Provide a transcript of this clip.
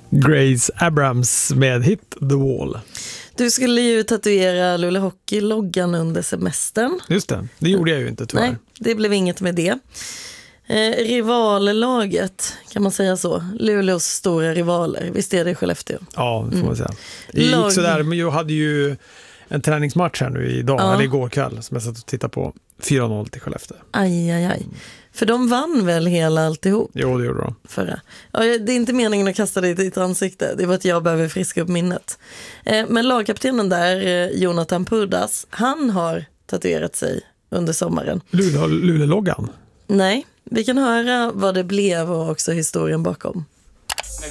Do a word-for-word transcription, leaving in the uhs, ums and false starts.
Grace Abrams med Hit the Wall. Du skulle ju tatuera Luleå Hockey-loggan under semestern. Just det, det gjorde jag ju inte tyvärr. Nej, det blev inget med det. Eh, rivallaget, kan man säga så? Luleås stora rivaler, visst är det Skellefteå? Ja, det får Mm. man säga. Det gick Lag... sådär, men jag hade ju en träningsmatch här nu idag, Ja. eller igår kväll, som jag satt och tittade på. fyra noll till Skellefteå. Aj, aj, aj. För de vann väl hela alltihop Jo, det gjorde de. förra. Ja, det är inte meningen att kasta det i ditt ansikte. Det var att jag behöver friska upp minnet. Eh, men lagkaptenen där, eh, Jonathan Purdas, han har tatuerat sig under sommaren. Luleå, Luleå-loggan. Nej, vi kan höra vad det blev och också historien bakom.